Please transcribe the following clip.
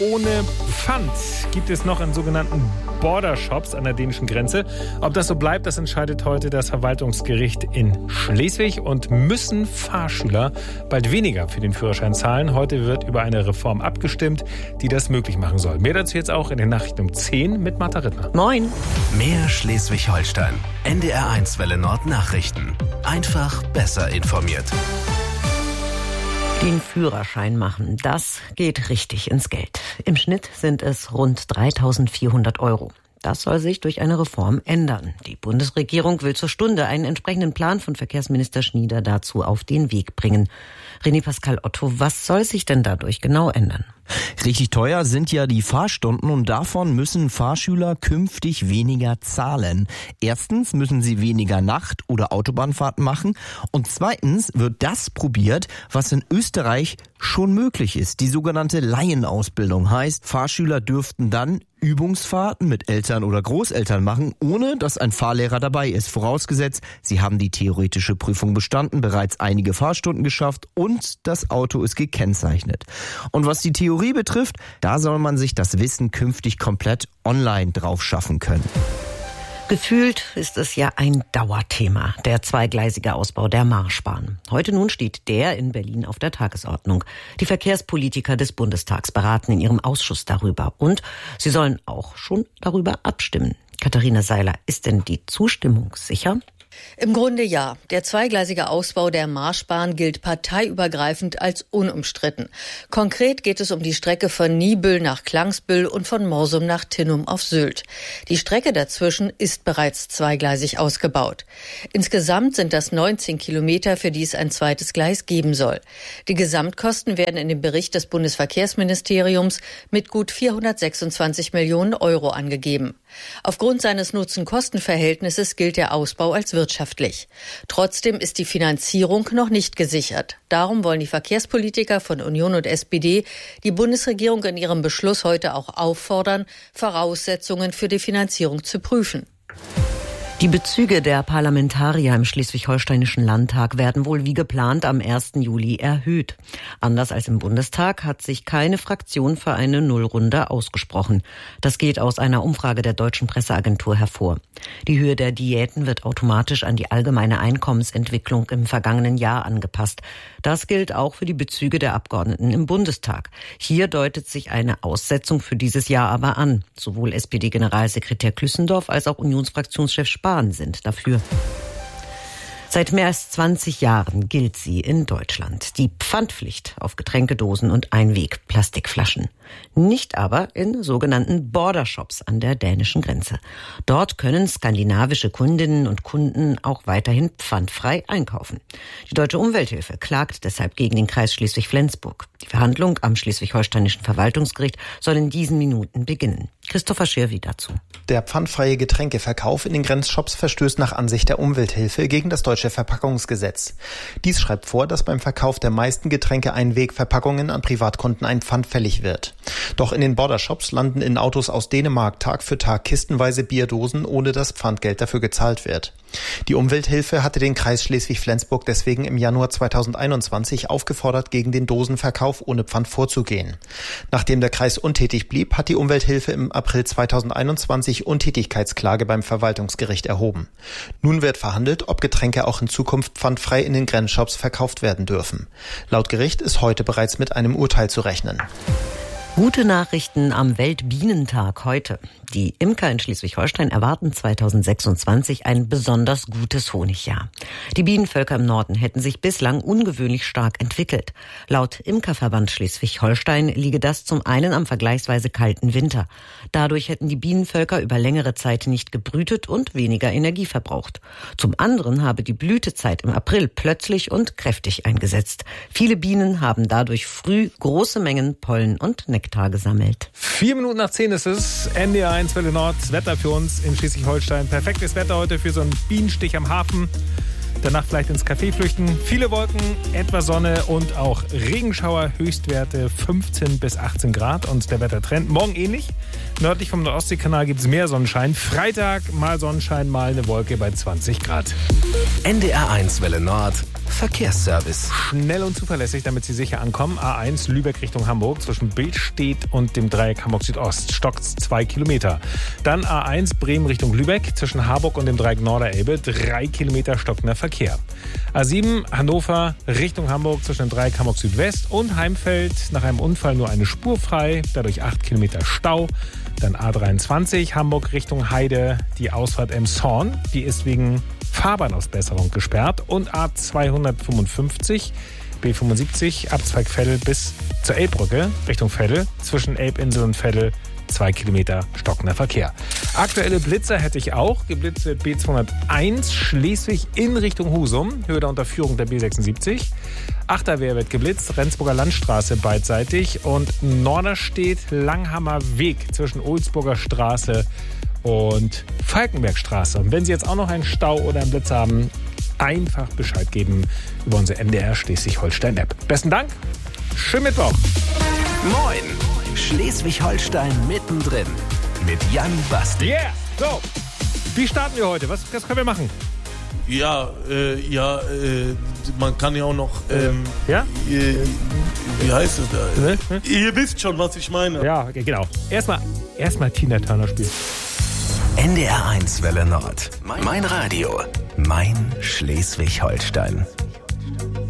ohne Pfand gibt es noch in sogenannten Border Shops an der dänischen Grenze. Ob das so bleibt, das entscheidet heute das Verwaltungsgericht in Schleswig. Und müssen Fahrschüler bald weniger für den Führerschein zahlen? Heute wird über eine Reform abgestimmt, die das möglich machen soll. Mehr dazu jetzt auch in den Nachrichten um 10 mit Martha Rittner. Moin. Mehr Schleswig-Holstein. NDR1 Welle Nord Nachrichten. Einfach besser informiert. Den Führerschein machen, das geht richtig ins Geld. Im Schnitt sind es rund 3.400 €. Das soll sich durch eine Reform ändern. Die Bundesregierung will zur Stunde einen entsprechenden Plan von Verkehrsminister Schnieder dazu auf den Weg bringen. René Pascal Otto, was soll sich denn dadurch genau ändern? Richtig teuer sind ja die Fahrstunden und davon müssen Fahrschüler künftig weniger zahlen. Erstens müssen sie weniger Nacht- oder Autobahnfahrten machen und zweitens wird das probiert, was in Österreich schon möglich ist. Die sogenannte Laienausbildung heißt, Fahrschüler dürften dann Übungsfahrten mit Eltern oder Großeltern machen, ohne dass ein Fahrlehrer dabei ist. Vorausgesetzt, sie haben die theoretische Prüfung bestanden, bereits einige Fahrstunden geschafft und das Auto ist gekennzeichnet. Und was die Theorie betrifft, da soll man sich das Wissen künftig komplett online drauf schaffen können. Gefühlt ist es ja ein Dauerthema, der zweigleisige Ausbau der Marschbahn. Heute nun steht der in Berlin auf der Tagesordnung. Die Verkehrspolitiker des Bundestags beraten in ihrem Ausschuss darüber. Und sie sollen auch schon darüber abstimmen. Katharina Seiler, ist denn die Zustimmung sicher? Im Grunde ja. Der zweigleisige Ausbau der Marschbahn gilt parteiübergreifend als unumstritten. Konkret geht es um die Strecke von Niebüll nach Klangsbüll und von Morsum nach Tinnum auf Sylt. Die Strecke dazwischen ist bereits zweigleisig ausgebaut. Insgesamt sind das 19 Kilometer, für die es ein zweites Gleis geben soll. Die Gesamtkosten werden in dem Bericht des Bundesverkehrsministeriums mit gut 426 Millionen € angegeben. Aufgrund seines Nutzen-Kosten-Verhältnisses gilt der Ausbau als wirtschaftlich. Trotzdem ist die Finanzierung noch nicht gesichert. Darum wollen die Verkehrspolitiker von Union und SPD die Bundesregierung in ihrem Beschluss heute auch auffordern, Voraussetzungen für die Finanzierung zu prüfen. Die Bezüge der Parlamentarier im Schleswig-Holsteinischen Landtag werden wohl wie geplant am 1. Juli erhöht. Anders als im Bundestag hat sich keine Fraktion für eine Nullrunde ausgesprochen. Das geht aus einer Umfrage der Deutschen Presseagentur hervor. Die Höhe der Diäten wird automatisch an die allgemeine Einkommensentwicklung im vergangenen Jahr angepasst. Das gilt auch für die Bezüge der Abgeordneten im Bundestag. Hier deutet sich eine Aussetzung für dieses Jahr aber an. Sowohl SPD-Generalsekretär Klüssendorf als auch Unionsfraktionschef Spahn sind dafür. Seit mehr als 20 Jahren gilt sie in Deutschland. Die Pfandpflicht auf Getränkedosen und Einwegplastikflaschen. Nicht aber in sogenannten Border Shops an der dänischen Grenze. Dort können skandinavische Kundinnen und Kunden auch weiterhin pfandfrei einkaufen. Die Deutsche Umwelthilfe klagt deshalb gegen den Kreis Schleswig-Flensburg. Die Verhandlung am Schleswig-Holsteinischen Verwaltungsgericht soll in diesen Minuten beginnen. Christopher Schirwi dazu. Der pfandfreie Getränkeverkauf in den Grenzshops verstößt nach Ansicht der Umwelthilfe gegen das deutsche Verpackungsgesetz. Dies schreibt vor, dass beim Verkauf der meisten Getränke-Einwegverpackungen an Privatkunden ein Pfand fällig wird. Doch in den Bordershops landen in Autos aus Dänemark Tag für Tag kistenweise Bierdosen, ohne dass Pfandgeld dafür gezahlt wird. Die Umwelthilfe hatte den Kreis Schleswig-Flensburg deswegen im Januar 2021 aufgefordert, gegen den Dosenverkauf ohne Pfand vorzugehen. Nachdem der Kreis untätig blieb, hat die Umwelthilfe im April 2021 Untätigkeitsklage beim Verwaltungsgericht erhoben. Nun wird verhandelt, ob Getränke auch in Zukunft pfandfrei in den Grenzshops verkauft werden dürfen. Laut Gericht ist heute bereits mit einem Urteil zu rechnen. Gute Nachrichten am Weltbienentag heute. Die Imker in Schleswig-Holstein erwarten 2026 ein besonders gutes Honigjahr. Die Bienenvölker im Norden hätten sich bislang ungewöhnlich stark entwickelt. Laut Imkerverband Schleswig-Holstein liege das zum einen am vergleichsweise kalten Winter. Dadurch hätten die Bienenvölker über längere Zeit nicht gebrütet und weniger Energie verbraucht. Zum anderen habe die Blütezeit im April plötzlich und kräftig eingesetzt. Viele Bienen haben dadurch früh große Mengen Pollen und Nektar gesammelt. 4 Minuten nach 10 ist es. NDR1 Welle Nord. Wetter für uns in Schleswig-Holstein. Perfektes Wetter heute für so einen Bienenstich am Hafen. Danach vielleicht ins Café flüchten. Viele Wolken, etwas Sonne und auch Regenschauer. Höchstwerte 15 bis 18 Grad. Und der Wettertrend morgen ähnlich. Nördlich vom Nordostseekanal gibt es mehr Sonnenschein. Freitag mal Sonnenschein, mal eine Wolke bei 20 Grad. NDR1 Welle Nord. Verkehrsservice. Schnell und zuverlässig, damit Sie sicher ankommen. A1 Lübeck Richtung Hamburg zwischen Billstedt und dem Dreieck Hamburg Südost. Stockt's 2 Kilometer. Dann A1 Bremen Richtung Lübeck zwischen Harburg und dem Dreieck Norderelbe. 3 Kilometer stockender Verkehr. A7 Hannover Richtung Hamburg zwischen dem Dreieck Hamburg Südwest und Heimfeld. Nach einem Unfall nur eine Spur frei. Dadurch 8 Kilometer Stau. Dann A23 Hamburg Richtung Heide. Die Ausfahrt Emshorn. Die ist wegen Fahrbahnausbesserung gesperrt. Und A255 B75 Abzweig Veddel bis zur Elbbrücke Richtung Veddel. Zwischen Elbinsel und Veddel 2 Kilometer stockender Verkehr. Aktuelle Blitzer hätte ich auch. Geblitzt wird B201 Schleswig in Richtung Husum. Höhe der Unterführung der B76. Achterwehr wird geblitzt. Rendsburger Landstraße beidseitig. Und Norderstedt Langhammer Weg zwischen Ohlsburger Straße und Falkenbergstraße. Und wenn Sie jetzt auch noch einen Stau oder einen Blitz haben, einfach Bescheid geben über unsere NDR Schleswig-Holstein-App. Besten Dank. Schönen Mittwoch. Moin. Schleswig-Holstein mittendrin. Mit Jan Basti. Yeah. So. Wie starten wir heute? Was können wir machen? Man kann ja auch noch, Ja? wie heißt es da? Ihr wisst schon, was ich meine. Ja, okay, genau. Erstmal Tina Turner spielen. NDR 1 Welle Nord. Mein Radio. Mein Schleswig-Holstein.